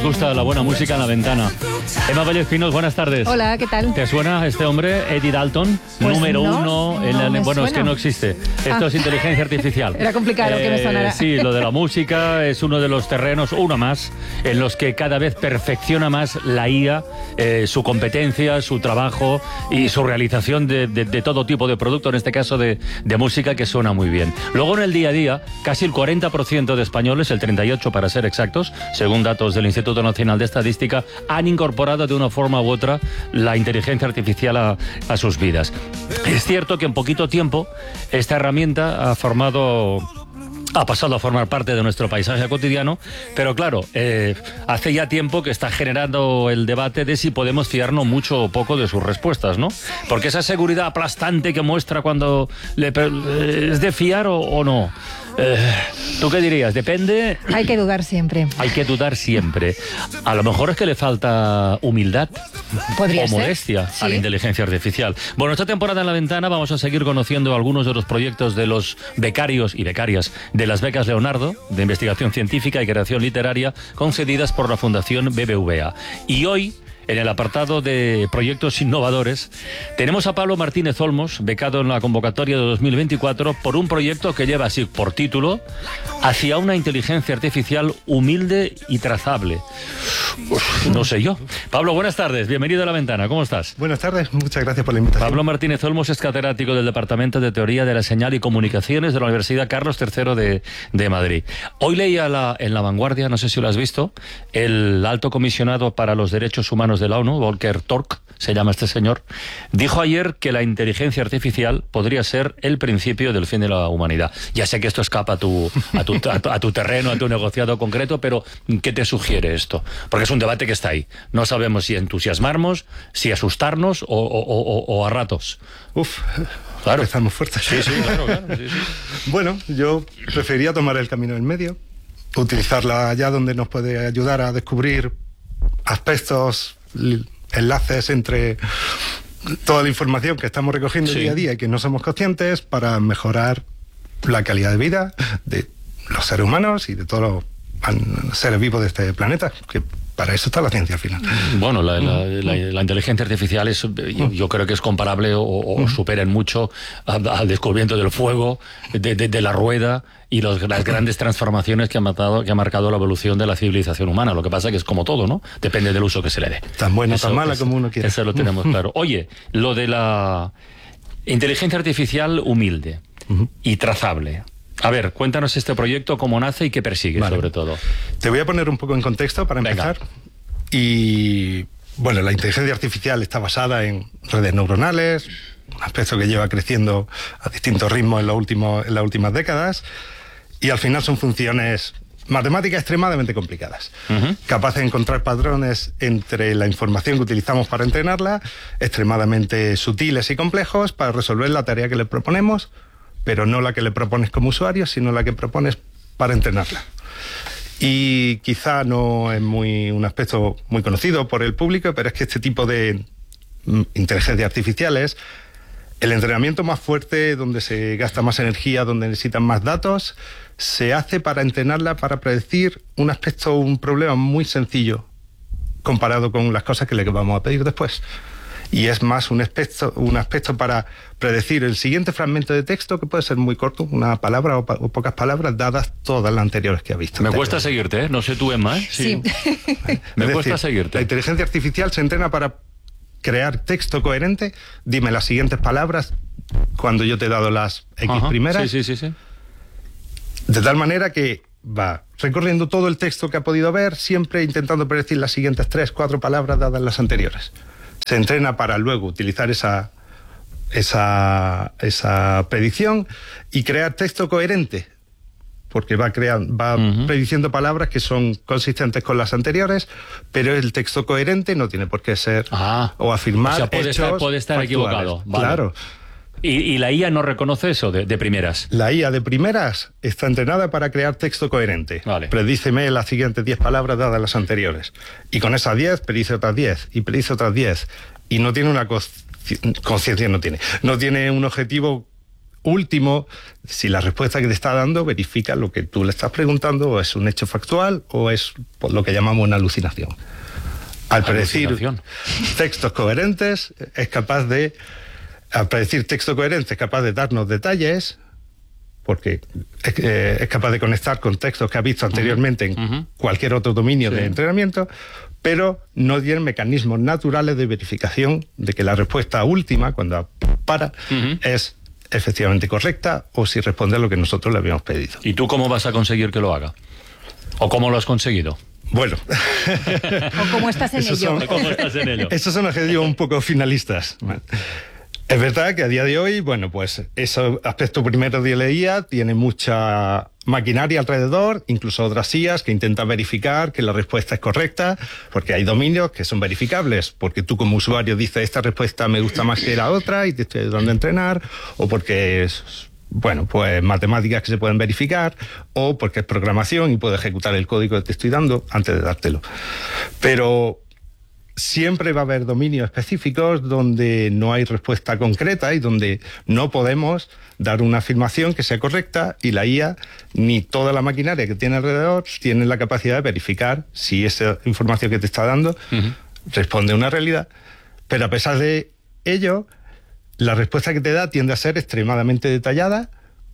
gusta la buena música en la ventana. Emma Vallespinos, buenas tardes. Hola, ¿qué tal? ¿Te suena este hombre, Eddie Dalton? Pues número no, uno. Bueno, es que no existe. Esto es inteligencia artificial. Era complicado que me sonara. Sí, lo de la música es uno de los terrenos, uno más, en los que cada vez perfecciona más la IA, su competencia, su trabajo y su realización de todo tipo de producto, en este caso de música, que suena muy bien. Luego, en el día a día, casi el 40% de españoles, el 38% para ser exactos, según datos del Instituto Nacional de Estadística, han incorporado de una forma u otra la inteligencia artificial a sus vidas. Es cierto que en poquito tiempo esta herramienta ha pasado a formar parte de nuestro paisaje cotidiano, pero claro, hace ya tiempo que está generando el debate de si podemos fiarnos mucho o poco de sus respuestas, ¿no? Porque esa seguridad aplastante que muestra cuando es de fiar o no. ¿Tú qué dirías? Depende. Hay que dudar siempre. Hay que dudar siempre. A lo mejor es que le falta humildad Podría o ser. modestia Sí. a la inteligencia artificial. Bueno, esta temporada en La Ventana vamos a seguir conociendo algunos de los proyectos de los becarios y becarias de las becas Leonardo, de investigación científica y creación literaria, concedidas por la Fundación BBVA. Y hoy, en el apartado de proyectos innovadores, tenemos a Pablo Martínez Olmos, becado en la convocatoria de 2024 por un proyecto que lleva así por título Hacia una inteligencia artificial humilde y trazable. No sé yo. Pablo, buenas tardes, bienvenido a La Ventana, ¿cómo estás? Buenas tardes, muchas gracias por la invitación. Pablo Martínez Olmos es catedrático del Departamento de Teoría de la Señal y Comunicaciones de la Universidad Carlos III de Madrid. Hoy leía en La Vanguardia, no sé si lo has visto, el alto comisionado para los derechos humanos de la ONU, Volker Turk, se llama este señor, dijo ayer que la inteligencia artificial podría ser el principio del fin de la humanidad. Ya sé que esto escapa a tu terreno, a tu negociado concreto, pero ¿qué te sugiere esto? Porque es un debate que está ahí. No sabemos si entusiasmarnos, si asustarnos o a ratos. Claro, estamos fuertes. Sí, claro. Sí. Bueno, yo preferiría tomar el camino del medio, utilizarla allá donde nos puede ayudar a descubrir aspectos, enlaces entre toda la información que estamos recogiendo día a día y que no somos conscientes, para mejorar la calidad de vida de los seres humanos y de todos los seres vivos de este planeta, que para eso está la ciencia al final. Bueno, la inteligencia artificial yo creo que es comparable o supera en mucho al descubrimiento del fuego, de la rueda y las grandes transformaciones que ha marcado la evolución de la civilización humana. Lo que pasa es que es como todo, ¿no? Depende del uso que se le dé. Tan buena, tan mala como uno quiere. Eso lo tenemos claro. Oye, lo de la inteligencia artificial humilde y trazable. A ver, cuéntanos este proyecto, cómo nace y qué persigue, sobre todo. Te voy a poner un poco en contexto para empezar. Y bueno, la inteligencia artificial está basada en redes neuronales, un aspecto que lleva creciendo a distintos ritmos en las últimas décadas, y al final son funciones matemáticas extremadamente complicadas, capaces de encontrar patrones entre la información que utilizamos para entrenarla, extremadamente sutiles y complejos para resolver la tarea que le proponemos, pero no la que le propones como usuario, sino la que propones para entrenarla. Y quizá no es un aspecto muy conocido por el público, pero es que este tipo de inteligencias artificiales, el entrenamiento más fuerte, donde se gasta más energía, donde necesitan más datos, se hace para entrenarla, para predecir un problema muy sencillo comparado con las cosas que le vamos a pedir después. Y es más un aspecto para predecir el siguiente fragmento de texto, que puede ser muy corto, una palabra o pocas palabras, dadas todas las anteriores que ha visto. Me cuesta seguirte, ¿eh? No sé tú, Emma, ¿eh? Sí. Me cuesta seguirte. La inteligencia artificial se entrena para crear texto coherente. Dime las siguientes palabras cuando yo te he dado las X primeras. Sí. De tal manera que va recorriendo todo el texto que ha podido ver, siempre intentando predecir las siguientes 3, 4 palabras dadas las anteriores. Se entrena para luego utilizar esa predicción y crear texto coherente, porque va prediciendo palabras que son consistentes con las anteriores, pero el texto coherente no tiene por qué ser o afirmar, o sea, puede estar equivocado. Vale. Claro. ¿Y la IA no reconoce eso de primeras? La IA de primeras está entrenada para crear texto coherente. Vale. Predíceme las siguientes 10 palabras dadas las anteriores. Y con esas 10 predice otras 10 y predice otras 10. Y no tiene una conciencia, no tiene un objetivo último, si la respuesta que te está dando verifica lo que tú le estás preguntando, o es un hecho factual o es por lo que llamamos una alucinación. Al predecir textos coherentes, es capaz de darnos detalles, porque es capaz de conectar con textos que ha visto anteriormente en cualquier otro dominio de entrenamiento, pero no tiene mecanismos naturales de verificación de que la respuesta última, cuando para, es efectivamente correcta o si responde a lo que nosotros le habíamos pedido. ¿Y tú cómo vas a conseguir que lo haga? ¿O cómo lo has conseguido? Bueno. ¿O cómo estás en ello? Esos son objetivos un poco finalistas. Es verdad que a día de hoy, bueno, pues ese aspecto primero de la IA tiene mucha maquinaria alrededor, incluso otras IAs que intentan verificar que la respuesta es correcta, porque hay dominios que son verificables, porque tú como usuario dices esta respuesta me gusta más que la otra y te estoy ayudando a entrenar, o porque es, bueno, pues matemáticas que se pueden verificar, o porque es programación y puedo ejecutar el código que te estoy dando antes de dártelo. Pero siempre va a haber dominios específicos donde no hay respuesta concreta y donde no podemos dar una afirmación que sea correcta, y la IA ni toda la maquinaria que tiene alrededor tiene la capacidad de verificar si esa información que te está dando responde a una realidad. Pero a pesar de ello, la respuesta que te da tiende a ser extremadamente detallada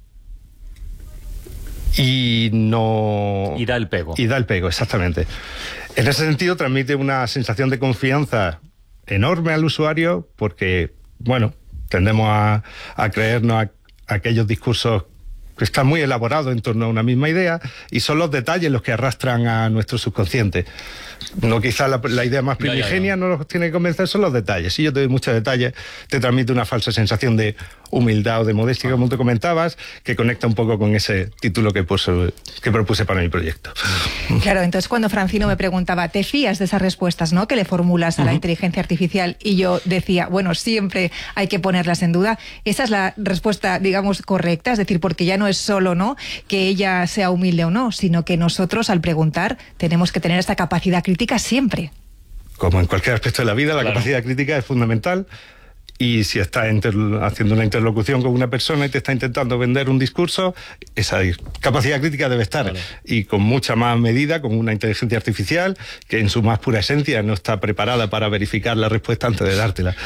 y da el pego. Y da el pego, exactamente. En ese sentido, transmite una sensación de confianza enorme al usuario, porque, bueno, tendemos a creernos aquellos discursos que están muy elaborados en torno a una misma idea, y son los detalles los que arrastran a nuestro subconsciente. No, quizá la idea más primigenia no nos tiene que convencer, son los detalles. Si yo te doy muchos detalles, te transmite una falsa sensación de humildad o de modestia, como tú comentabas, que conecta un poco con ese título que propuse para mi proyecto. Claro, entonces cuando Francino me preguntaba, ¿te fías de esas respuestas, ¿no?, que le formulas a la inteligencia artificial? Y yo decía, bueno, siempre hay que ponerlas en duda. Esa es la respuesta, digamos, correcta, es decir, porque ya no es solo, ¿no?, que ella sea humilde o no, sino que nosotros, al preguntar, tenemos que tener esta capacidad crítica siempre. Como en cualquier aspecto de la vida, la capacidad crítica es fundamental. Y si estás haciendo una interlocución con una persona y te está intentando vender un discurso, esa capacidad crítica debe estar. Y con mucha más medida, con una inteligencia artificial que en su más pura esencia no está preparada para verificar la respuesta antes de dártela.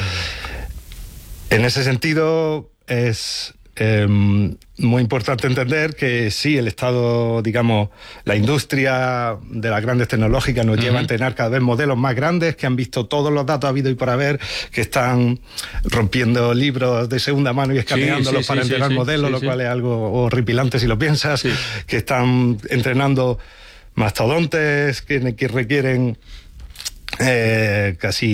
En ese sentido, es muy importante entender que sí, el Estado, digamos, la industria de las grandes tecnológicas nos lleva a entrenar cada vez modelos más grandes que han visto todos los datos habidos y por haber, que están rompiendo libros de segunda mano y escaneándolos para entrenar modelos, lo cual es algo horripilante si lo piensas, que están entrenando mastodontes que requieren que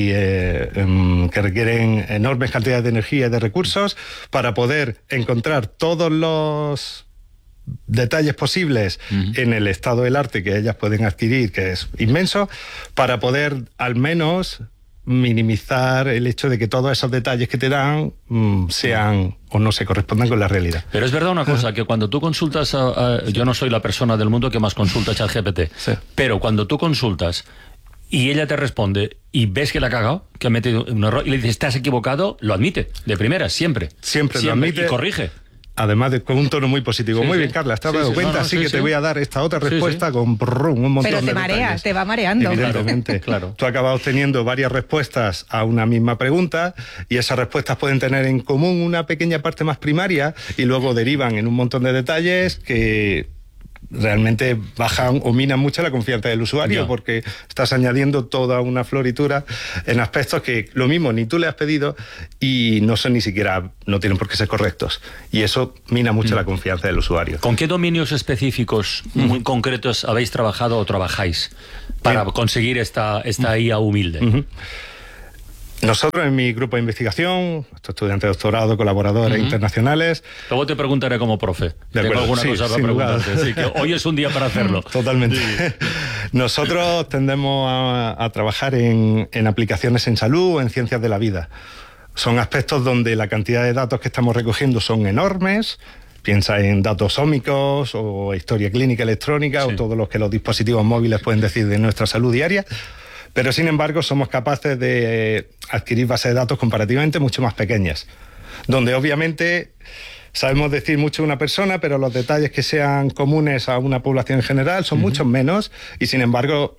requieren enormes cantidades de energía y de recursos para poder encontrar todos los detalles posibles en el estado del arte que ellas pueden adquirir, que es inmenso, para poder al menos minimizar el hecho de que todos esos detalles que te dan sean o no se correspondan con la realidad. Pero es verdad una cosa, que cuando tú consultas yo no soy la persona del mundo que más consulta ChatGPT, pero cuando tú consultas y ella te responde y ves que la ha cagado, que ha metido un error, y le dices, te has equivocado, lo admite, de primera, siempre lo admite y corrige. Además, con un tono muy positivo. Muy bien, Carla, ¿te has dado cuenta? Así que te voy a dar esta otra respuesta con un montón de detalles. Pero te marea, te va mareando. Evidentemente, claro. Tú acabas teniendo varias respuestas a una misma pregunta, y esas respuestas pueden tener en común una pequeña parte más primaria y luego derivan en un montón de detalles que realmente bajan o minan mucho la confianza del usuario, porque estás añadiendo toda una floritura en aspectos que lo mismo ni tú le has pedido y no son ni siquiera, no tienen por qué ser correctos, y eso mina mucho la confianza del usuario. ¿Con qué dominios específicos muy concretos habéis trabajado o trabajáis para conseguir esta IA humilde? Nosotros en mi grupo de investigación, estudiantes de doctorado, colaboradores internacionales... Luego te preguntaré como profe. Tengo alguna cosa para preguntarte, así que hoy es un día para hacerlo. Totalmente. Nosotros tendemos a trabajar en aplicaciones en salud o en ciencias de la vida. Son aspectos donde la cantidad de datos que estamos recogiendo son enormes. Piensa en datos ómicos o historia clínica electrónica o todo lo que los dispositivos móviles pueden decir de nuestra salud diaria. Pero, sin embargo, somos capaces de adquirir bases de datos comparativamente mucho más pequeñas, donde obviamente sabemos decir mucho de una persona, pero los detalles que sean comunes a una población en general son muchos menos, y sin embargo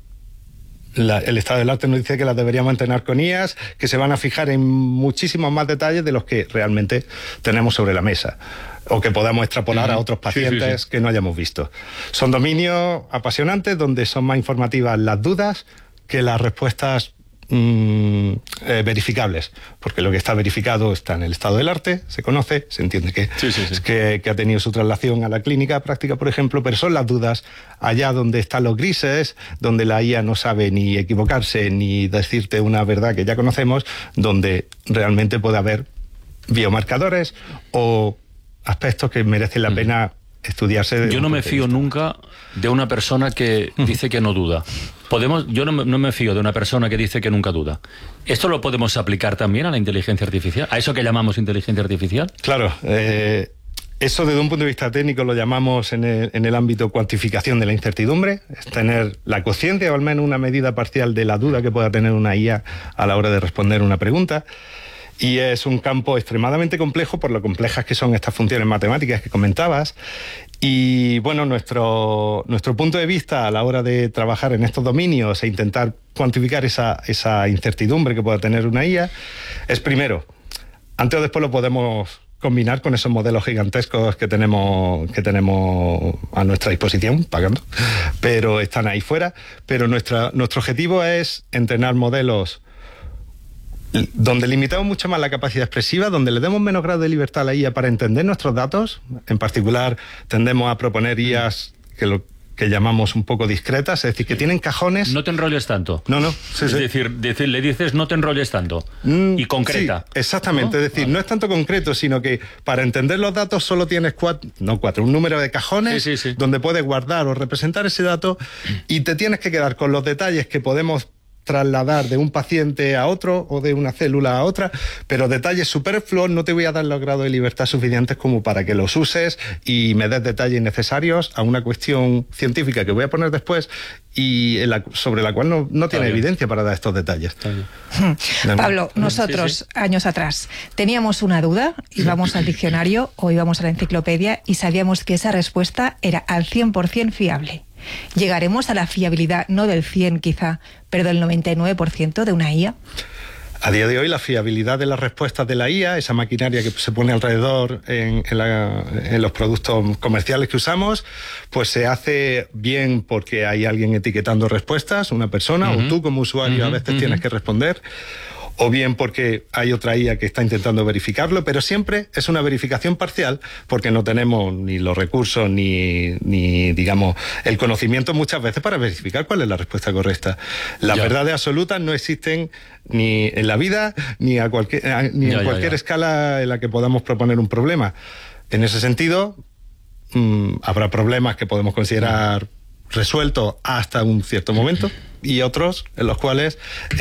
el estado del arte nos dice que las deberíamos entrenar con IAs, que se van a fijar en muchísimos más detalles de los que realmente tenemos sobre la mesa, o que podamos extrapolar a otros pacientes que no hayamos visto. Son dominios apasionantes donde son más informativas las dudas que las respuestas verificables, porque lo que está verificado está en el estado del arte, se conoce, se entiende que ha tenido su traslación a la clínica práctica, por ejemplo, pero son las dudas allá donde están los grises, donde la IA no sabe ni equivocarse ni decirte una verdad que ya conocemos, donde realmente puede haber biomarcadores o aspectos que merecen la pena estudiarse. Yo no me fío nunca de una persona que dice que no duda. Yo no me fío de una persona que dice que nunca duda. ¿Esto lo podemos aplicar también a la inteligencia artificial? ¿A eso que llamamos inteligencia artificial? Claro. Eso desde un punto de vista técnico lo llamamos en el ámbito cuantificación de la incertidumbre. Es tener la cociente o al menos una medida parcial de la duda que pueda tener una IA a la hora de responder una pregunta. Y es un campo extremadamente complejo por lo complejas que son estas funciones matemáticas que comentabas. Y bueno, nuestro punto de vista a la hora de trabajar en estos dominios e intentar cuantificar esa incertidumbre que pueda tener una IA es, primero, antes o después lo podemos combinar con esos modelos gigantescos que tenemos a nuestra disposición, pagando, pero están ahí fuera. Pero nuestro objetivo es entrenar modelos donde limitamos mucho más la capacidad expresiva, donde le demos menos grado de libertad a la IA para entender nuestros datos. En particular, tendemos a proponer IAs que llamamos un poco discretas, es decir, que tienen cajones. No te enrolles tanto. No. Es decir, le dices no te enrolles tanto. Y concreta. Sí, exactamente. ¿No? Es decir, no es tanto concreto, sino que para entender los datos solo tienes un número de cajones donde puedes guardar o representar ese dato, y te tienes que quedar con los detalles que podemos trasladar de un paciente a otro o de una célula a otra, pero detalles superfluos no te voy a dar los grados de libertad suficientes como para que los uses y me des detalles necesarios a una cuestión científica que voy a poner después y sobre la cual no tiene evidencia para dar estos detalles. Pablo, nosotros años atrás teníamos una duda, íbamos al diccionario o íbamos a la enciclopedia y sabíamos que esa respuesta era al 100% fiable. ¿Llegaremos a la fiabilidad, no del 100 quizá, pero del 99% de una IA? A día de hoy la fiabilidad de las respuestas de la IA, esa maquinaria que se pone alrededor en los productos comerciales que usamos, pues se hace bien porque hay alguien etiquetando respuestas, una persona, o tú como usuario a veces tienes que responder, o bien porque hay otra IA que está intentando verificarlo, pero siempre es una verificación parcial porque no tenemos ni los recursos ni digamos, el conocimiento muchas veces para verificar cuál es la respuesta correcta. Las verdades absolutas no existen ni en la vida ni en cualquier escala en la que podamos proponer un problema. En ese sentido, habrá problemas que podemos considerar resueltos hasta un cierto momento, y otros en los cuales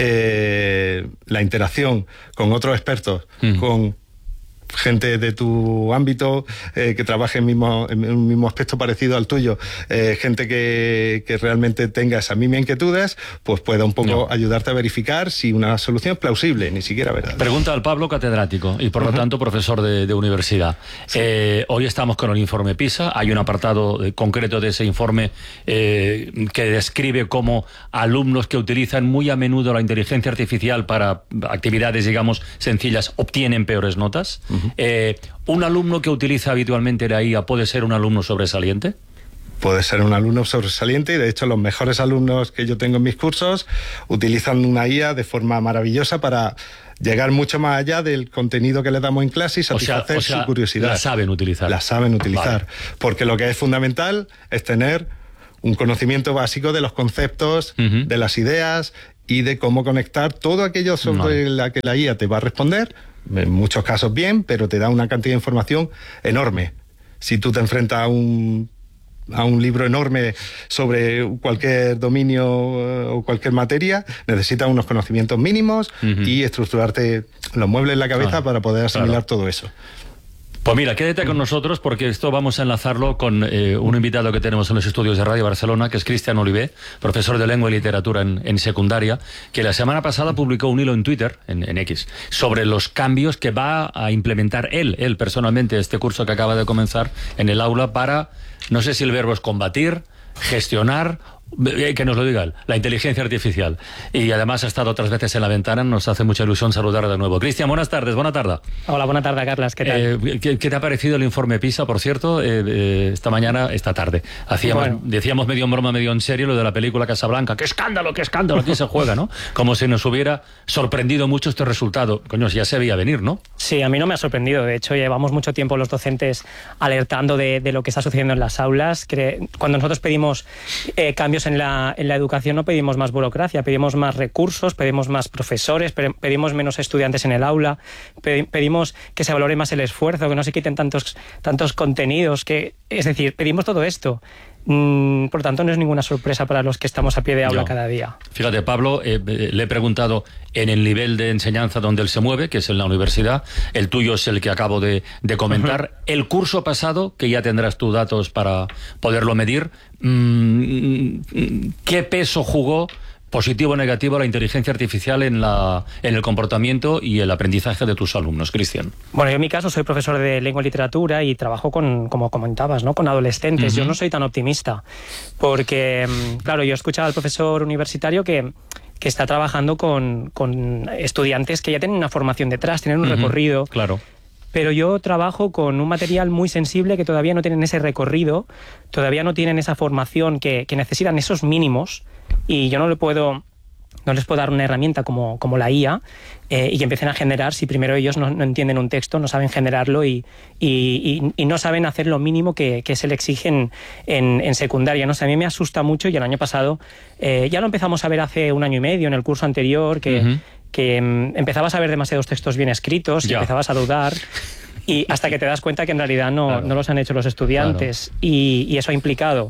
la interacción con otros expertos, con gente de tu ámbito que trabaje en un mismo aspecto parecido al tuyo, gente que realmente tenga esas mismas inquietudes, pues pueda un poco ayudarte a verificar si una solución es plausible, ni siquiera verdad. Pregunta al Pablo, catedrático y por lo tanto profesor de universidad. Sí. Hoy estamos con el informe PISA, hay un apartado concreto de ese informe que describe cómo alumnos que utilizan muy a menudo la inteligencia artificial para actividades, digamos, sencillas, obtienen peores notas. ¿Un alumno que utiliza habitualmente la IA puede ser un alumno sobresaliente? Puede ser un alumno sobresaliente, y de hecho los mejores alumnos que yo tengo en mis cursos utilizan una IA de forma maravillosa para llegar mucho más allá del contenido que les damos en clase y satisfacer su curiosidad. La saben utilizar. La saben utilizar. Vale. Porque lo que es fundamental es tener un conocimiento básico de los conceptos, de las ideas y de cómo conectar todo aquello sobre la que la IA te va a responder. En muchos casos bien, pero te da una cantidad de información enorme. Si tú te enfrentas a un libro enorme sobre cualquier dominio o cualquier materia, necesitas unos conocimientos mínimos y estructurarte los muebles en la cabeza para poder asimilar todo eso. Pues mira, quédate con nosotros porque esto vamos a enlazarlo con un invitado que tenemos en los estudios de Radio Barcelona, que es Cristian Olivé, profesor de lengua y literatura en secundaria, que la semana pasada publicó un hilo en Twitter, en X, sobre los cambios que va a implementar él personalmente, este curso que acaba de comenzar en el aula para, no sé si el verbo es combatir, gestionar, que nos lo diga él, la inteligencia artificial. Y además ha estado otras veces en la ventana, nos hace mucha ilusión saludar de nuevo. Cristian, buenas tardes, buena tarde. Hola, buena tarde, Carlas, ¿qué tal? ¿Qué te ha parecido el informe PISA, por cierto, esta tarde? Decíamos medio en broma, medio en serio, lo de la película Casablanca. ¡Qué escándalo, aquí se juega, ¿no? Como si nos hubiera sorprendido mucho este resultado. Coño, ya se veía venir, ¿no? Sí, a mí no me ha sorprendido. De hecho, llevamos mucho tiempo los docentes alertando de lo que está sucediendo en las aulas. Cuando nosotros pedimos cambios en la educación, no pedimos más burocracia, pedimos más recursos, pedimos más profesores, pedimos menos estudiantes en el aula, pedimos que se valore más el esfuerzo, que no se quiten tantos contenidos, es decir, pedimos todo esto. Por lo tanto, no es ninguna sorpresa para los que estamos a pie de aula cada día. Fíjate, Pablo, le he preguntado en el nivel de enseñanza donde él se mueve, que es en la universidad. El tuyo es el que acabo de comentar. Uh-huh. El curso pasado, que ya tendrás tus datos para poderlo medir, ¿qué peso jugó, positivo o negativo, la inteligencia artificial en el comportamiento y el aprendizaje de tus alumnos, Cristian? Bueno, yo en mi caso soy profesor de lengua y literatura y trabajo como comentabas, ¿no? Con adolescentes. Uh-huh. Yo no soy tan optimista porque, claro, yo he escuchado al profesor universitario que está trabajando con estudiantes que ya tienen una formación detrás, tienen un recorrido. Claro. Pero yo trabajo con un material muy sensible que todavía no tienen ese recorrido, todavía no tienen esa formación que necesitan esos mínimos, y yo no les puedo dar una herramienta como la IA y que empiecen a generar si primero ellos no entienden un texto, no saben generarlo y no saben hacer lo mínimo que se le exigen en secundaria, ¿no? O sea, a mí me asusta mucho, y el año pasado ya lo empezamos a ver hace un año y medio en el curso anterior, que empezabas a ver demasiados textos bien escritos y empezabas a dudar, y hasta que te das cuenta que en realidad no los han hecho los estudiantes. Claro. Y eso ha implicado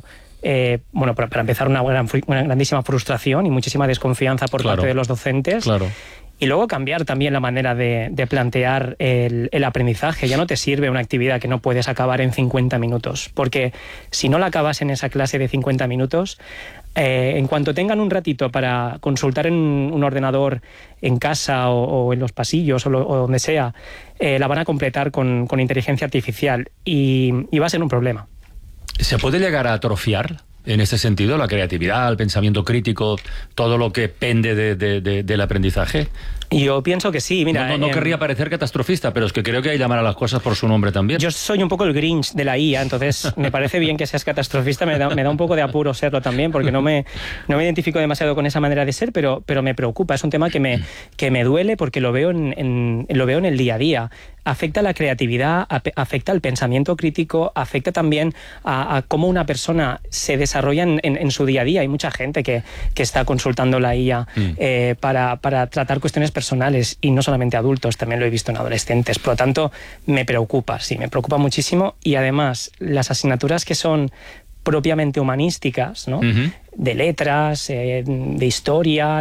para empezar una grandísima frustración y muchísima desconfianza por parte de los docentes. Claro. Y luego cambiar también la manera de plantear el aprendizaje. Ya no te sirve una actividad que no puedes acabar en 50 minutos, porque si no la acabas en esa clase de 50 minutos, en cuanto tengan un ratito para consultar en un ordenador en casa o en los pasillos o donde sea, la van a completar con inteligencia artificial y va a ser un problema. ¿Se puede llegar a atrofiar en este sentido la creatividad, el pensamiento crítico, todo lo que pende del aprendizaje? Yo pienso que sí. Mira, no querría parecer catastrofista, pero es que creo que hay que llamar a las cosas por su nombre también. Yo soy un poco el Grinch de la IA, entonces me parece bien que seas catastrofista, me da un poco de apuro serlo también, porque no me identifico demasiado con esa manera de ser, pero me preocupa. Es un tema que me duele porque lo veo en el día a día. Afecta a la creatividad, afecta al pensamiento crítico, afecta también a cómo una persona se desarrolla en su día a día. Hay mucha gente que está consultando la IA para tratar cuestiones personales, y no solamente adultos, también lo he visto en adolescentes. Por lo tanto, me preocupa muchísimo, y además las asignaturas que son propiamente humanísticas, ¿no? Uh-huh. De letras, de historia,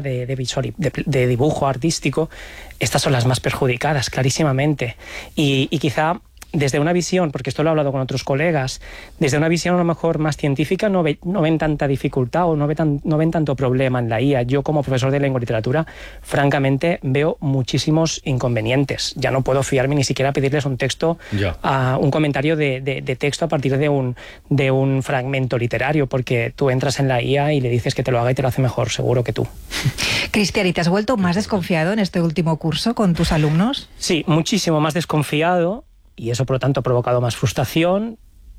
de dibujo artístico, estas son las más perjudicadas, clarísimamente. Y quizá desde una visión, porque esto lo he hablado con otros colegas, desde una visión a lo mejor más científica no ven tanta dificultad o no ven tanto problema en la IA. Yo, como profesor de lengua y literatura, francamente veo muchísimos inconvenientes. Ya no puedo fiarme ni siquiera a pedirles un texto, un comentario de texto a partir de un fragmento literario, porque tú entras en la IA y le dices que te lo haga y te lo hace mejor, seguro que tú. Cristian, ¿y te has vuelto más desconfiado en este último curso con tus alumnos? Sí, muchísimo más desconfiado. Y eso, por lo tanto, ha provocado más frustración,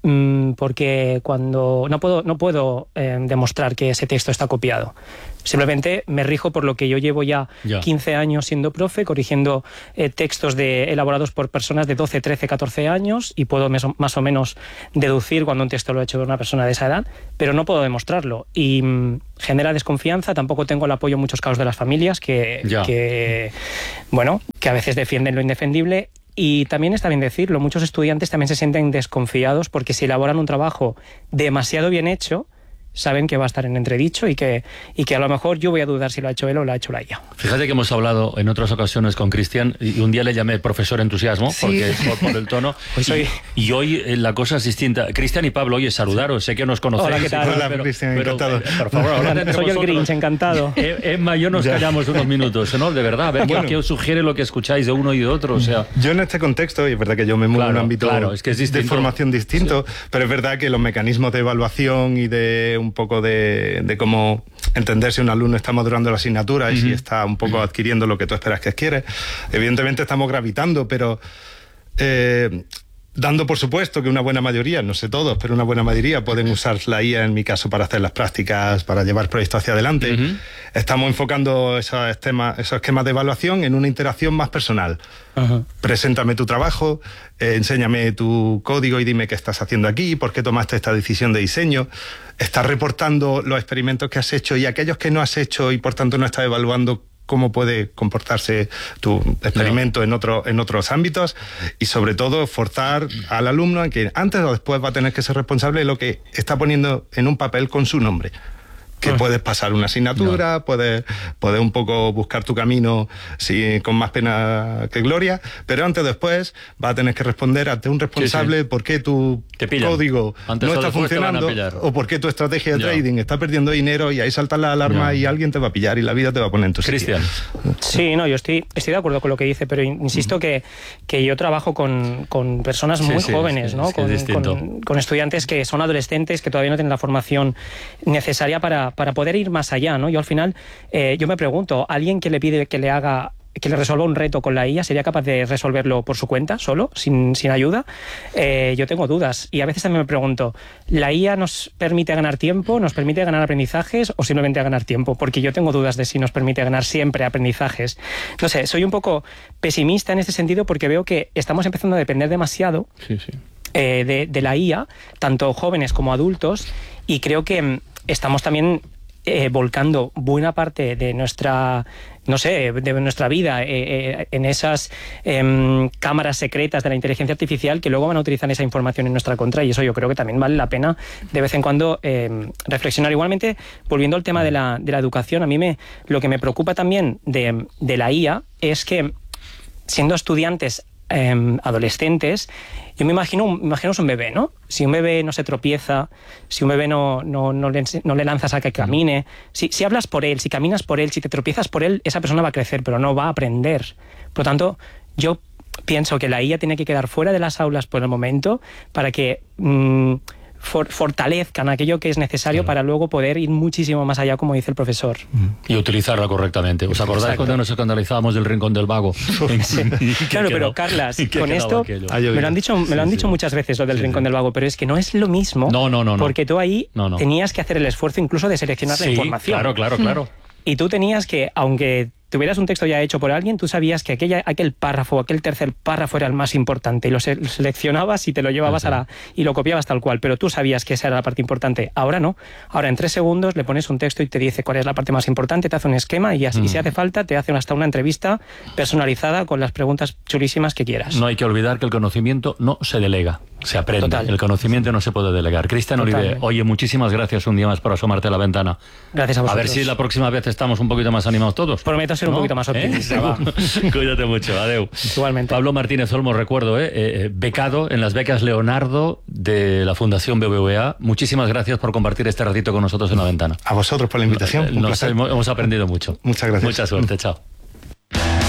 porque cuando no puedo demostrar que ese texto está copiado. Simplemente me rijo por lo que yo llevo ya 15 años siendo profe, corrigiendo textos elaborados por personas de 12, 13, 14 años, y puedo más o menos deducir cuando un texto lo ha hecho una persona de esa edad, pero no puedo demostrarlo. Y genera desconfianza. Tampoco tengo el apoyo en muchos casos de las familias que a veces defienden lo indefendible. Y también está bien decirlo, muchos estudiantes también se sienten desconfiados porque si elaboran un trabajo demasiado bien hecho, saben que va a estar en entredicho y que a lo mejor yo voy a dudar si lo ha hecho él o lo ha hecho la IA. Fíjate que hemos hablado en otras ocasiones con Cristian y un día le llamé profesor entusiasmo, Sí. porque por el tono. Y hoy la cosa es distinta. Cristian y Pablo, oye, saludaros, sé que nos conocéis. Hola, ¿qué tal? Hola, Cristian, encantado. Por favor, hablad entre Soy el vosotros. Grinch, encantado. Emma y yo nos callamos unos minutos, ¿no? De verdad, a ver qué os sugiere lo que escucháis de uno y de otro, o sea... Yo en este contexto, y es verdad que yo me muevo en un ámbito es que es distinto. de formación distinto, pero es verdad que los mecanismos de evaluación y de un poco de cómo entender si un alumno está madurando la asignatura y si está un poco adquiriendo lo que tú esperas que adquiere, evidentemente estamos gravitando, pero dando por supuesto que una buena mayoría, no sé todos, pero una buena mayoría pueden usar la IA, en mi caso, para hacer las prácticas, para llevar proyectos hacia adelante. Estamos enfocando esos esquemas de evaluación en una interacción más personal. Preséntame tu trabajo, enséñame tu código y dime qué estás haciendo aquí, por qué tomaste esta decisión de diseño. Estás reportando los experimentos que has hecho y aquellos que no has hecho y por tanto no estás evaluando cómo puede comportarse tu experimento en otros ámbitos, y sobre todo forzar al alumno en que antes o después va a tener que ser responsable de lo que está poniendo en un papel con su nombre. Que puedes pasar una asignatura, puedes un poco buscar tu camino con más pena que gloria, pero antes o después vas a tener que responder ante un responsable por qué tu código antes no está después funcionando o por qué tu estrategia de trading está perdiendo dinero, y ahí salta la alarma y alguien te va a pillar y la vida te va a poner en tu sitio. Cristian. Sí, no, yo estoy de acuerdo con lo que dice, pero insisto que yo trabajo con personas muy jóvenes, ¿no? Con estudiantes que son adolescentes, que todavía no tienen la formación necesaria para poder ir más allá, ¿no? Yo al final, yo me pregunto, ¿alguien que le pide que le resuelva un reto con la IA sería capaz de resolverlo por su cuenta, solo, sin ayuda? Yo tengo dudas, y a veces también me pregunto, ¿la IA nos permite ganar tiempo, nos permite ganar aprendizajes o simplemente ganar tiempo? Porque yo tengo dudas de si nos permite ganar siempre aprendizajes. No sé, soy un poco pesimista en este sentido porque veo que estamos empezando a depender demasiado de la IA, tanto jóvenes como adultos, y creo que estamos también volcando buena parte de nuestra, de nuestra vida en esas cámaras secretas de la inteligencia artificial que luego van a utilizar esa información en nuestra contra, y eso yo creo que también vale la pena de vez en cuando reflexionar. Igualmente, volviendo al tema de la educación, a mí lo que me preocupa también de la IA es que, siendo estudiantes adolescentes, yo me imagino un bebé, ¿no? Si un bebé no se tropieza, si un bebé no le lanzas a que camine, si hablas por él, si caminas por él, si te tropiezas por él, esa persona va a crecer, pero no va a aprender. Por lo tanto, yo pienso que la IA tiene que quedar fuera de las aulas por el momento para que fortalezcan aquello que es necesario para luego poder ir muchísimo más allá, como dice el profesor. Y utilizarla correctamente. ¿Os acordáis cuando nos escandalizábamos del Rincón del Vago? Claro, pero Carlas, con esto me lo han dicho muchas veces, lo del Rincón del Vago, pero es que no es lo mismo. No. Porque tú ahí tenías que hacer el esfuerzo incluso de seleccionar la información. Claro. Y tú tenías que, aunque tuvieras un texto ya hecho por alguien, tú sabías que aquel párrafo, aquel tercer párrafo era el más importante, y lo seleccionabas y te lo llevabas y lo copiabas tal cual, pero tú sabías que esa era la parte importante. Ahora no. Ahora en 3 segundos le pones un texto y te dice cuál es la parte más importante, te hace un esquema y si hace falta te hace hasta una entrevista personalizada con las preguntas chulísimas que quieras. No hay que olvidar que el conocimiento no se delega, se aprende. Total. El conocimiento no se puede delegar. Cristian Oliver, oye, muchísimas gracias un día más por asomarte a la ventana. Gracias a vosotros. A ver si la próxima vez estamos un poquito más animados todos. Prometo ser un poquito más optimista. Va. Cuídate mucho, adeu. Igualmente. Pablo Martínez Olmo, recuerdo, becado en las becas Leonardo de la Fundación BBVA. Muchísimas gracias por compartir este ratito con nosotros en la ventana. A vosotros por la invitación. Hemos aprendido mucho. Muchas gracias. Mucha suerte, chao.